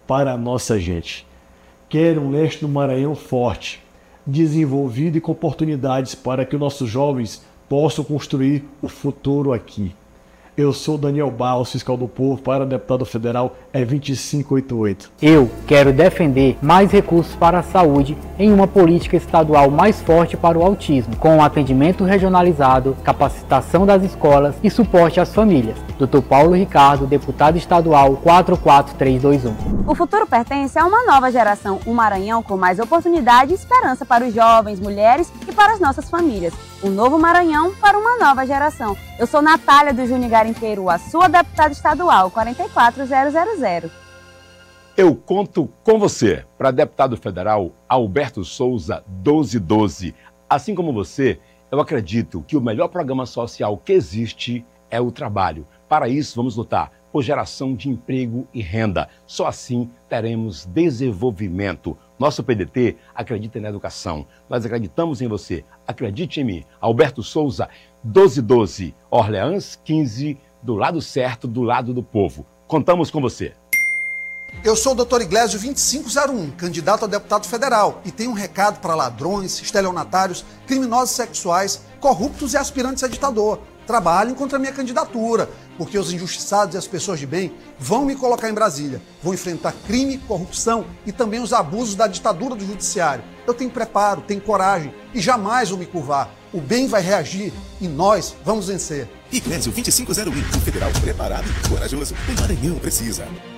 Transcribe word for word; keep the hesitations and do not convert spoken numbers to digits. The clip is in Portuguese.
para a nossa gente. Quero um leste do Maranhão forte, desenvolvido e com oportunidades para que nossos jovens possam construir o futuro aqui. Eu sou Daniel Barros, fiscal do povo, para deputado federal é vinte e cinco oitenta e oito. Eu quero defender mais recursos para a saúde em uma política estadual mais forte para o autismo, com atendimento regionalizado, capacitação das escolas e suporte às famílias. doutor Paulo Ricardo, deputado estadual quatro quatro três dois um. O futuro pertence a uma nova geração, um Maranhão com mais oportunidade e esperança para os jovens, mulheres e para as nossas famílias. Um novo Maranhão para uma nova geração. Eu sou Natália do Júnior Garimpeiro, a sua deputada estadual quatro quatro zero zero zero. Eu conto com você para deputado federal Alberto Souza doze doze. Assim como você, eu acredito que o melhor programa social que existe é o trabalho. Para isso, vamos lutar por geração de emprego e renda. Só assim teremos desenvolvimento. Nosso P D T acredita na educação. Nós acreditamos em você. Acredite em mim. Alberto Souza, doze doze. Orleans, quinze, do lado certo, do lado do povo. Contamos com você. Eu sou o doutor Iglesio vinte e cinco zero um, candidato a deputado federal, e tenho um recado para ladrões, estelionatários, criminosos sexuais, corruptos e aspirantes a ditador. Trabalhem contra a minha candidatura, porque os injustiçados e as pessoas de bem vão me colocar em Brasília. Vão enfrentar crime, corrupção e também os abusos da ditadura do judiciário. Eu tenho preparo, tenho coragem e jamais vou me curvar. O bem vai reagir e nós vamos vencer. Iglesio vinte e cinco zero um, um federal preparado e corajoso. O Maranhão precisa.